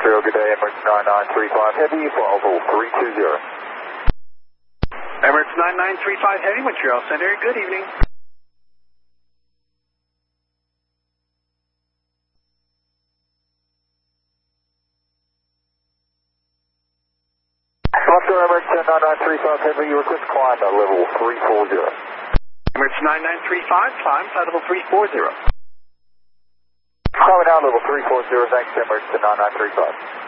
Montreal, good day, Emirates 9935 Heavy for level 320. Emirates 9935 Heavy, Montreal Center, good evening. Montreal, Emirates 9935 Heavy, you request climb at level 340. Emirates 9935, climb flight level 340. Climbing out level 340, thanks Emirates 9935.